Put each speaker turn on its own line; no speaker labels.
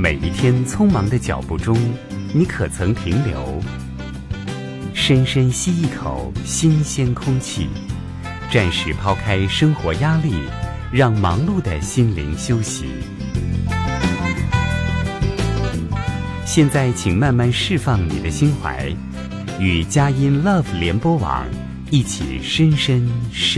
每一天匆忙的脚步中，你可曾停留，深深吸一口新鲜空气，暂时抛开生活压力，让忙碌的心灵休息。现在请慢慢释放你的心怀，与佳音 Love 联播网一起深深